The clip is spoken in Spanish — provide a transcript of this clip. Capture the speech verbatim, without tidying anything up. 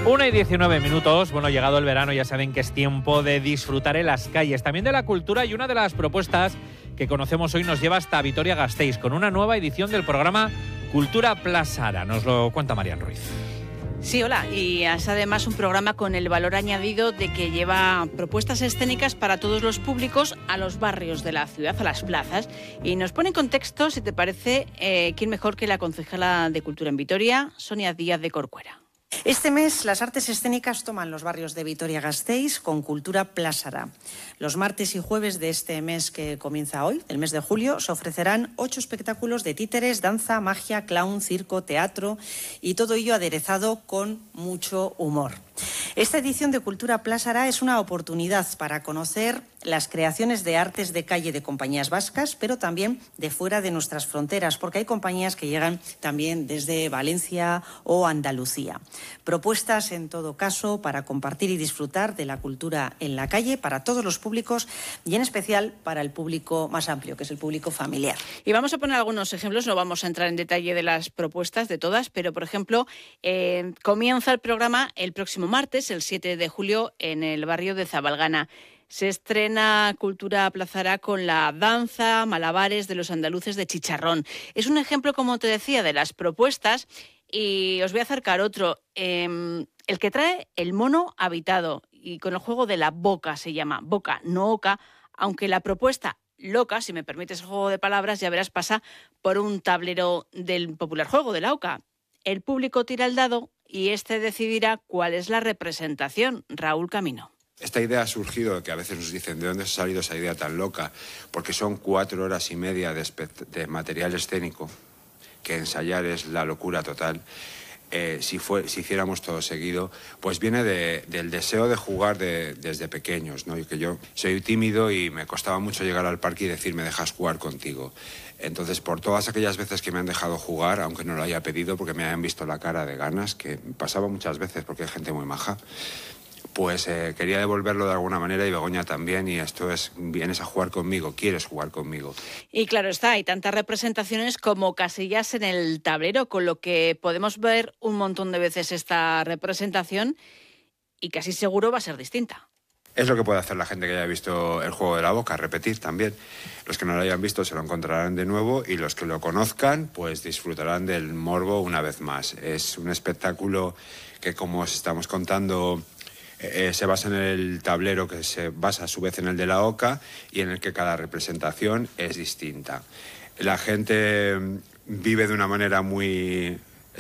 una y diecinueve minutos. Bueno, llegado el verano ya saben que es tiempo de disfrutar en las calles, también de la cultura, y una de las propuestas que conocemos hoy nos lleva hasta Vitoria-Gasteiz con una nueva edición del programa Cultura Plazara. Nos lo cuenta Marian Ruiz. Sí, hola, y es además un programa con el valor añadido de que lleva propuestas escénicas para todos los públicos a los barrios de la ciudad, a las plazas, y nos pone en contexto, si te parece, eh, quién mejor que la concejala de Cultura en Vitoria, Sonia Díaz de Corcuera. Este mes las artes escénicas toman los barrios de Vitoria-Gasteiz con Cultura Plazara. Los martes y jueves de este mes que comienza hoy, el mes de julio, se ofrecerán ocho espectáculos de títeres, danza, magia, clown, circo, teatro y todo ello aderezado con mucho humor. Esta edición de Cultura Plazara es una oportunidad para conocer las creaciones de artes de calle de compañías vascas, pero también de fuera de nuestras fronteras, porque hay compañías que llegan también desde Valencia o Andalucía. Propuestas, en todo caso, para compartir y disfrutar de la cultura en la calle para todos los públicos y en especial para el público más amplio, que es el público familiar. Y vamos a poner algunos ejemplos, no vamos a entrar en detalle de las propuestas de todas, pero, por ejemplo, eh, comienza el programa el próximo martes, el siete de julio, en el barrio de Zabalgana. Se estrena Cultura Plazara con la danza malabares de los andaluces de Chicharrón. Es un ejemplo, como te decía, de las propuestas, y os voy a acercar otro, eh, el que trae el mono habitado, y con el juego de la boca, se llama boca, no oca, aunque la propuesta loca, si me permites el juego de palabras, ya verás, pasa por un tablero del popular juego de la oca. El público tira el dado y este decidirá cuál es la representación. Raúl Camino. Esta idea ha surgido de que a veces nos dicen ¿de dónde ha salido esa idea tan loca? Porque son cuatro horas y media de, de material escénico, que ensayar es la locura total. Eh, si, fue, si hiciéramos todo seguido, pues viene de, del deseo de jugar de, desde pequeños, ¿no? Y que yo soy tímido y me costaba mucho llegar al parque y decir, ¿me dejas jugar contigo? Entonces, por todas aquellas veces que me han dejado jugar, aunque no lo haya pedido, porque me hayan visto la cara de ganas, que pasaba muchas veces porque hay gente muy maja, pues eh, quería devolverlo de alguna manera, y Begoña también, y esto es, vienes a jugar conmigo, quieres jugar conmigo. Y claro está, hay tantas representaciones como casillas en el tablero, con lo que podemos ver un montón de veces esta representación y casi seguro va a ser distinta. Es lo que puede hacer la gente que haya visto el juego de la boca, repetir también. Los que no lo hayan visto se lo encontrarán de nuevo, y los que lo conozcan pues disfrutarán del morbo una vez más. Es un espectáculo que, como os estamos contando, Eh, se basa en el tablero, que se basa a su vez en el de la oca, y en el que cada representación es distinta. La gente vive de una manera muy,